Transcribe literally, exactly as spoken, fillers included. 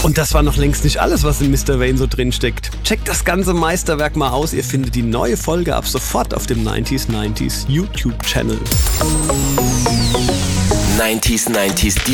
Und das war noch längst nicht alles, was in Mister Wayne so drin steckt. Checkt das ganze Meisterwerk mal aus. Ihr findet die neue Folge ab sofort auf dem neunzig neunzig YouTube-Channel. neunzig neunzig